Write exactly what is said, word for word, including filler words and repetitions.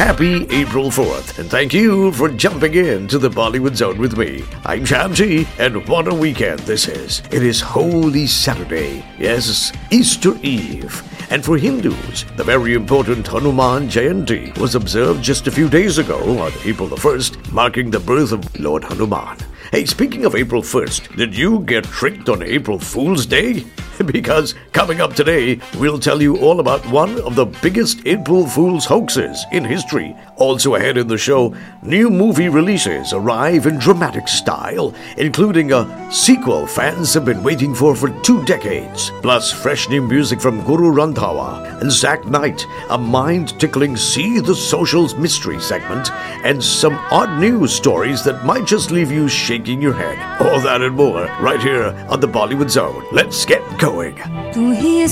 happy April fourth, and thank you for jumping in to the Bollywood Zone with me. I'm Shamji, and what a weekend this is. It is Holy Saturday, yes, Easter Eve. And for Hindus, the very important Hanuman Jayanti was observed just a few days ago on April the first, marking the birth of Lord Hanuman. Hey, speaking of April first, did you get tricked on April Fool's Day? Because coming up today, we'll tell you all about one of the biggest April Fool's hoaxes in history. Also ahead in the show, new movie releases arrive in dramatic style, including a sequel fans have been waiting for for two decades. Plus, fresh new music from Guru Randhawa and Zach Knight, a mind-tickling See the Socials mystery segment, and some odd news stories that might just leave you shaking your head. All that and more right here on the Bollywood Zone. Let's get going. तू ही